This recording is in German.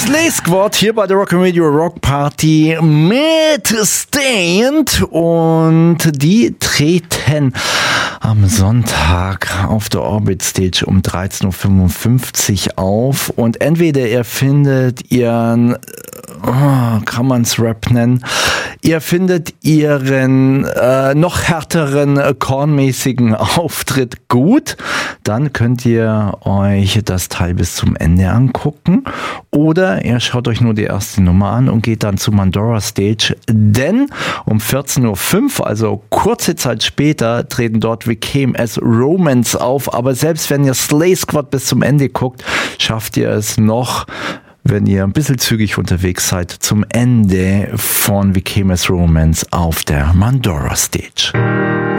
Slay Squad hier bei der Rock'n'Radio Rock Party mit Stained und die treten am Sonntag auf der Orbit Stage um 13.55 Uhr auf und entweder ihr findet ihren, kann man es Rap nennen, ihr findet ihren noch härteren Korn-mäßigen Auftritt gut, dann könnt ihr euch das Teil bis zum Ende angucken oder ihr schaut euch nur die erste Nummer an und geht dann zu Mandora Stage, denn um 14.05 Uhr, also kurze Zeit später, treten dort We Came as Romance auf, aber selbst wenn ihr Slay Squad bis zum Ende guckt, schafft ihr es noch, wenn ihr ein bisschen zügig unterwegs seid, zum Ende von We Came as Romance auf der Mandora Stage.